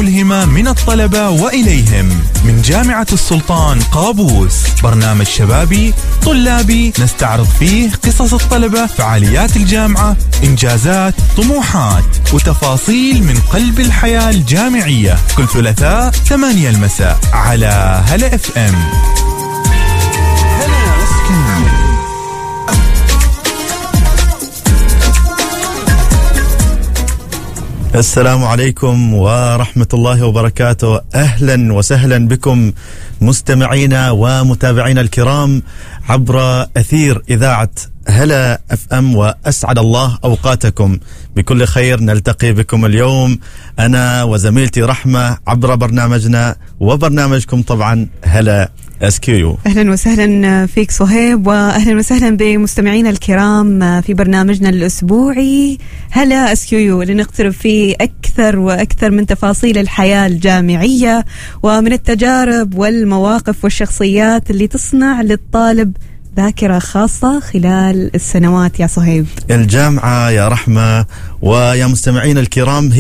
الملهمة من الطلبة وإليهم من جامعة السلطان قابوس. برنامج شبابي طلابي نستعرض فيه قصص الطلبة، فعاليات الجامعة، إنجازات، طموحات وتفاصيل من قلب الحياة الجامعية. كل ثلاثاء 8 المساء على هلا اف ام. السلام عليكم ورحمة الله وبركاته. أهلا وسهلا بكم مستمعينا ومتابعينا الكرام عبر أثير إذاعة هلا اف ام، وأسعد الله أوقاتكم بكل خير. نلتقي بكم اليوم أنا وزميلتي رحمة عبر برنامجنا وبرنامجكم طبعا هلا اسكيو. أهلا وسهلا فيك صهيب، وأهلا وسهلا بمستمعينا الكرام في برنامجنا الأسبوعي هلا اسكيو، اللي نقترب فيه أكثر وأكثر من تفاصيل الحياة الجامعية ومن التجارب والمواقف والشخصيات اللي تصنع للطالب ذاكرة خاصة خلال السنوات. يا صهيب، الجامعة يا رحمة ويا مستمعين الكرام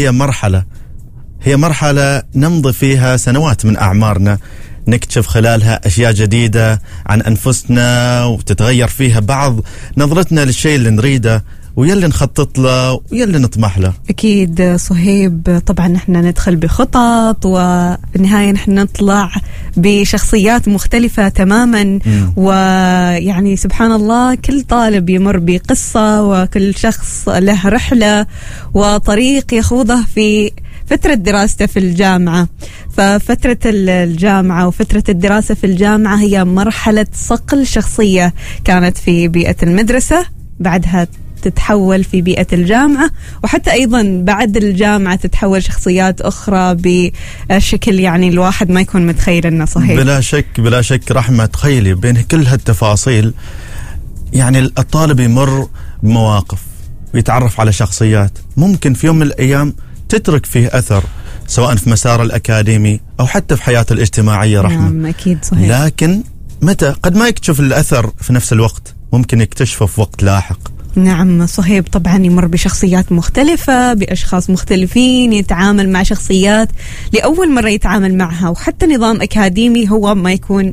هي مرحلة نمضي فيها سنوات من أعمارنا، نكتشف خلالها أشياء جديدة عن أنفسنا، وتتغير فيها بعض نظرتنا للشيء اللي نريده ويلي نخطط له ويلي نطمح له. أكيد صهيب، طبعا نحن ندخل بخطط وبالنهاية نحن نطلع بشخصيات مختلفة تماما. ويعني سبحان الله كل طالب يمر بقصة، وكل شخص له رحلة وطريق يخوضه في فترة دراسته في الجامعة. ففترة الجامعة وفترة الدراسة في الجامعة هي مرحلة صقل شخصية كانت في بيئة المدرسة، بعدها تتحول في بيئة الجامعة، وحتى أيضا بعد الجامعة تتحول شخصيات أخرى بشكل يعني الواحد ما يكون متخيل أنه صحيح. بلا شك رحمة، تخيلي بين كل هالتفاصيل يعني الطالب يمر بمواقف ويتعرف على شخصيات ممكن في يوم من الأيام تترك فيه أثر، سواء في مسار الأكاديمي أو حتى في حياته الاجتماعية رحمة. نعم أكيد صحيح. لكن متى قد ما يكتشف الأثر في نفس الوقت، ممكن يكتشفه في وقت لاحق. نعم صهيب، طبعا يمر بشخصيات مختلفة، باشخاص مختلفين، يتعامل مع شخصيات لأول مرة يتعامل معها، وحتى نظام أكاديمي هو ما يكون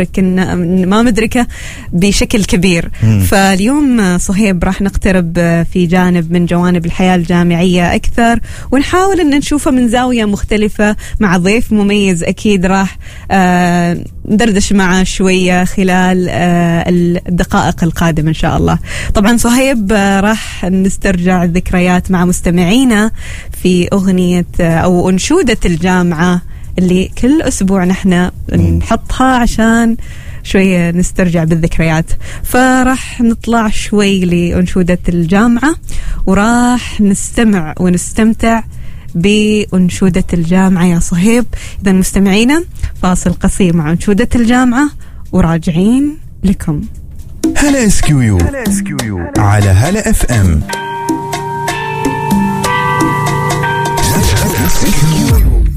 ما مدركه بشكل كبير. فاليوم صهيب راح نقترب في جانب من جوانب الحياة الجامعية أكثر، ونحاول أن نشوفه من زاوية مختلفة مع ضيف مميز أكيد راح ندردش معه شوية خلال الدقائق القادمة إن شاء الله. طبعا صهيب راح نسترجع الذكريات مع مستمعينا في أغنية أو أنشودة الجامعة اللي كل أسبوع نحن نحطها عشان شوية نسترجع بالذكريات. فراح نطلع شوي لأنشودة الجامعة، وراح نستمع ونستمتع بأنشودة الجامعة يا صهيب. إذا مستمعينا فاصل قصير مع أنشودة الجامعة وراجعين لكم. هلا اسكيو على هلا اف ام.